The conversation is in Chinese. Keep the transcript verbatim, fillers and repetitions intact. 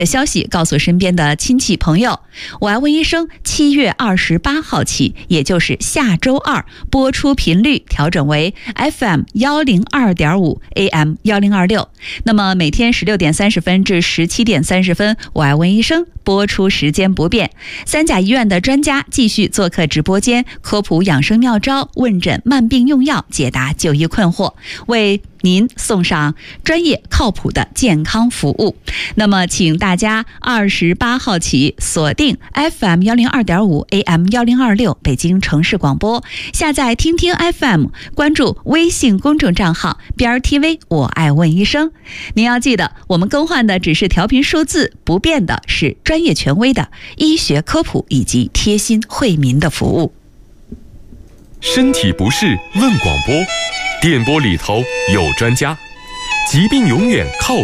消息告诉身边的亲戚朋友。我爱问医生七月二十八号起，也就是下周二，播出频率调整为 F M 一零二点五 A M 一零二六。那么每天十六点三十分至十七点三十分，我爱问医生播出时间不变。三甲医院的专家继续做客直播间，科普养生妙招，问诊慢病用药，解答就医困惑，为您送上专业靠谱的健康服务。那么请大家二十八号起锁定 F M 一零二点五 A M 一零二六北京城市广播，下载听听 F M， 关注微信公众账号 B R T V 我爱问医生。您要记得，我们更换的只是调频数字，不变的是专业权威的医学科普以及贴心惠民的服务。 身体不适问广播，电波里头有专家，疾病永远靠